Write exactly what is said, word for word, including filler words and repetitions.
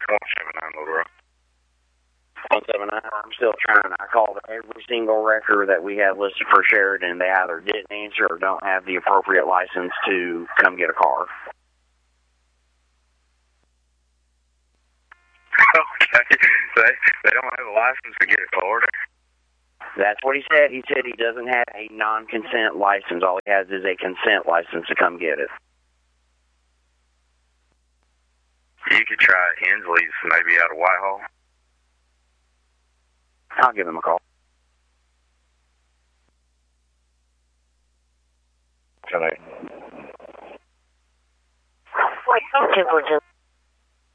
one seven nine Little Rock. one seven nine, I'm still trying. I called every single wrecker that we have listed for Sheridan. They either didn't answer or don't have the appropriate license to come get a car. Okay. They, they don't have a license to get a car. That's what he said. He said he doesn't have a non-consent license. All he has is a consent license to come get it. You could try Hensley's, maybe out of Whitehall. I'll give him a call.